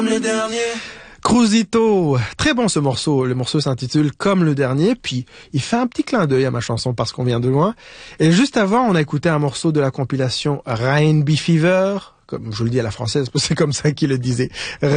Le dernier. Cruzito, très bon ce morceau. Le morceau s'intitule Comme le dernier, puis il fait un petit clin d'œil à ma chanson parce qu'on vient de loin. Et juste avant, on a écouté un morceau de la compilation R&B Fever, comme je le dis à la française, parce que c'est comme ça qu'il le disait.